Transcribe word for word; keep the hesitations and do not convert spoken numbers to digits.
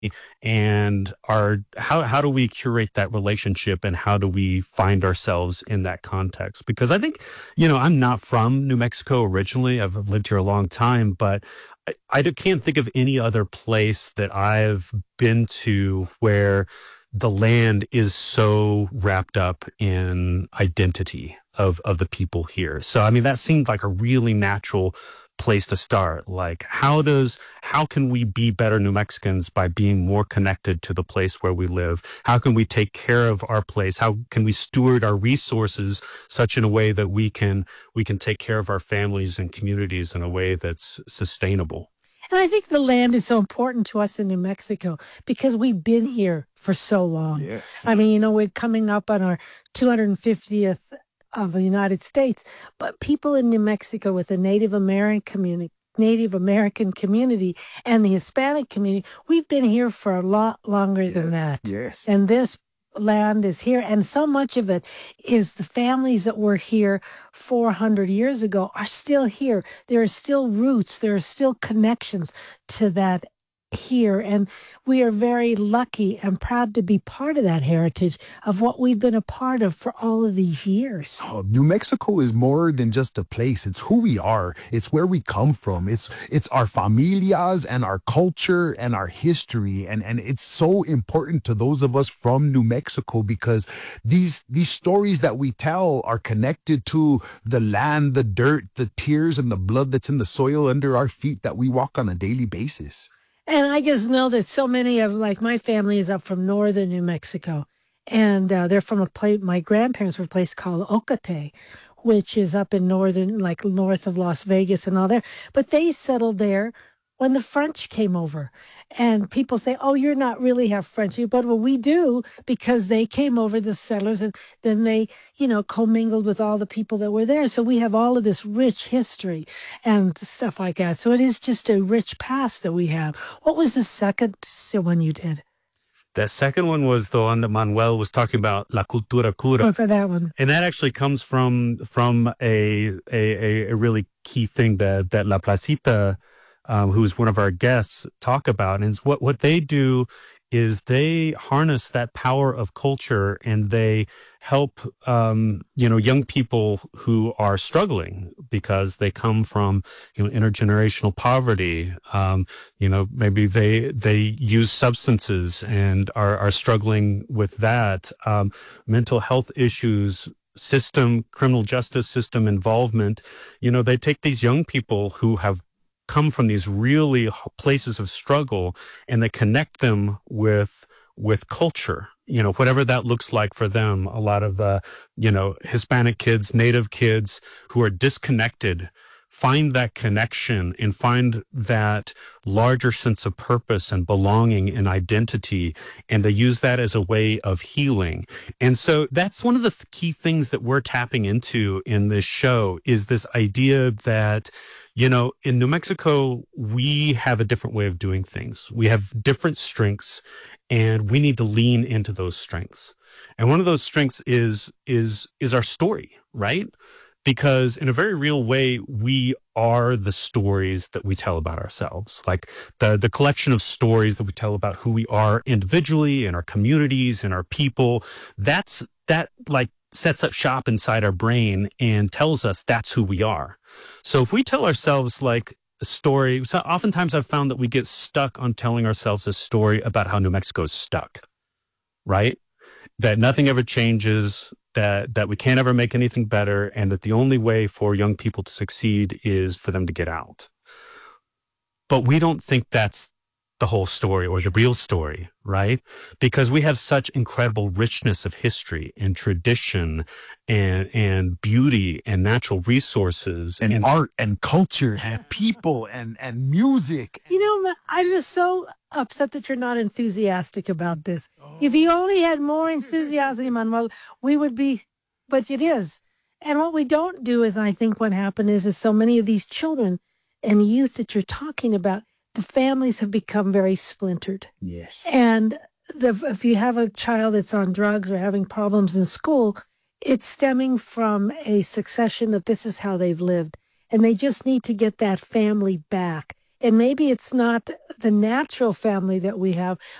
and our how how do we curate that relationship, and how do we find ourselves in that context? Because I think, you know, I'm not from New Mexico originally. I've lived here a long time, but I, I can't think of any other place that I've been to where the land is so wrapped up in identity of of the people here. So I mean, that seemed like a really natural place to start. Like, how does how can we be better New Mexicans by being more connected to the place where we live? How can we take care of our place? How can we steward our resources such in a way that we can we can take care of our families and communities in a way that's sustainable? And I think the land is so important to us in New Mexico because we've been here for so long. Yes. I mean, you know, we're coming up on our two hundred fiftieth of the United States, but people in New Mexico with the Native American community, Native American community and the Hispanic community, we've been here for a lot longer yes. than that. Yes. And this land is here, and so much of it is the families that were here four hundred years ago are still here. There are still roots, there are still connections to that here, and we are very lucky and proud to be part of that heritage of what we've been a part of for all of these years. Oh, New Mexico is more than just a place. It's who we are. It's where we come from. It's it's our familias and our culture and our history, and and it's so important to those of us from New Mexico because these these stories that we tell are connected to the land, the dirt, the tears, and the blood that's in the soil under our feet that we walk on a daily basis. And I just know that so many of, like, my family is up from northern New Mexico, and uh, they're from a place, my grandparents were a place called Ocate, which is up in northern, like north of Las Vegas and all there. But they settled there when the French came over. And people say, oh, you're not really half French. But well, we do, because they came over, the settlers, and then they, you know, commingled with all the people that were there. So we have all of this rich history and stuff like that. So it is just a rich past that we have. What was the second one you did? The second one was the one that Manuel was talking about, La Cultura Cura. What's that one? And that actually comes from from a a, a really key thing that, that La Placita, Um, who's one of our guests, talk about. And it's what, what they do is they harness that power of culture, and they help, um, you know, young people who are struggling because they come from, you know, intergenerational poverty. Um, you know, maybe they, they use substances and are, are struggling with that. Um, mental health issues, system, criminal justice system involvement. You know, they take these young people who have come from these really places of struggle, and they connect them with with culture, you know, whatever that looks like for them. A lot of the, you know, Hispanic kids, Native kids who are disconnected find that connection and find that larger sense of purpose and belonging and identity, and they use that as a way of healing. And so that's one of the th- key things that we're tapping into in this show, is this idea that, you know, in New Mexico, we have a different way of doing things. We have different strengths, and we need to lean into those strengths. And one of those strengths is is is our story, right? Because in a very real way, we are the stories that we tell about ourselves. Like the, the collection of stories that we tell about who we are individually, and our communities and our people, that's, that like sets up shop inside our brain and tells us that's who we are. So if we tell ourselves like a story, so oftentimes I've found that we get stuck on telling ourselves a story about how New Mexico is stuck, right? That nothing ever changes, that that we can't ever make anything better, and that the only way for young people to succeed is for them to get out. But we don't think that's the whole story or the real story, right? Because we have such incredible richness of history and tradition and and beauty and natural resources and, and art and culture and people and, and music. You know, I'm just so upset that you're not enthusiastic about this. Oh. If you only had more enthusiasm, Manuel, we would be, but it is. And what we don't do is, I think what happened is, is so many of these children and youth that you're talking about, the families have become very splintered. Yes. And the, if you have a child that's on drugs or having problems in school, it's stemming from a succession that this is how they've lived. And they just need to get that family back. and maybe it's not the natural family that we have,